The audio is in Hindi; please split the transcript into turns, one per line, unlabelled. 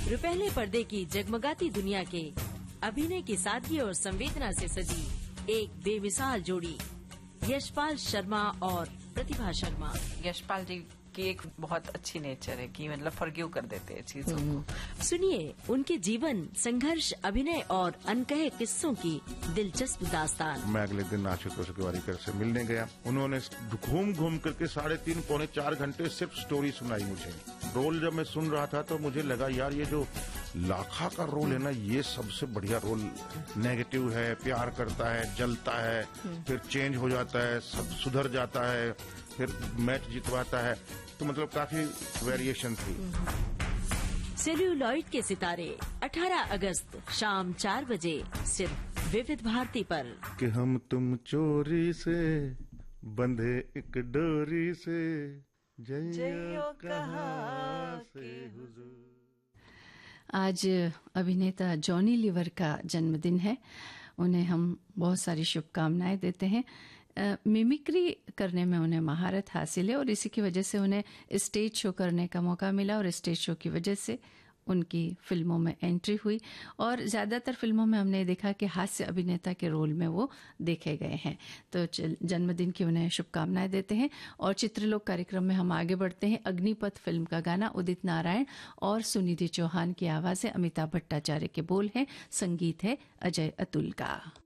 रुपहले पर्दे की जगमगाती दुनिया के अभिनय की सादगी और संवेदना से सजी एक बेमिसाल जोड़ी, यशपाल शर्मा और प्रतिभा शर्मा।
यशपाल जी की एक बहुत अच्छी नेचर है कि मतलब फॉरगिव कर देते हैं चीजों को।
सुनिए उनके जीवन, संघर्ष, अभिनय और अनकहे किस्सों की दिलचस्प दास्तान।
मैं अगले दिन आशुतोष गोवारिकर से मिलने गया। उन्होंने घूम घूम करके 3.5 पौने 4 घंटे सिर्फ स्टोरी सुनाई मुझे। रोल जब मैं सुन रहा था तो मुझे लगा यार ये जो लाखा का रोल है ना, ये सबसे बढ़िया रोल। नेगेटिव है, प्यार करता है, जलता है, फिर चेंज हो जाता है, सब सुधर जाता है, फिर मैच जितवाता है। तो मतलब काफी वेरिएशन थी।
सेल्यूलॉइड के सितारे 18 अगस्त शाम 4 बजे सिर्फ विविध भारती पर।
कि हम तुम चोरी से बंधे एक डोरी से, जइयो कहाँ से हुजूर।
आज अभिनेता जॉनी लीवर का जन्मदिन है। उन्हें हम बहुत सारी शुभकामनाएं देते हैं। मिमिक्री करने में उन्हें महारत हासिल है और इसी की वजह से उन्हें स्टेज शो करने का मौका मिला और स्टेज शो की वजह से उनकी फिल्मों में एंट्री हुई और ज्यादातर फिल्मों में हमने देखा कि हास्य अभिनेता के रोल में वो देखे गए हैं। तो जन्मदिन की उन्हें शुभकामनाएं देते हैं और चित्रलोक कार्यक्रम में हम आगे बढ़ते हैं। अग्निपथ फिल्म का गाना उदित नारायण और सुनिधि चौहान की आवाज है, अमिताभ भट्टाचार्य के बोल हैं, संगीत है अजय अतुल का।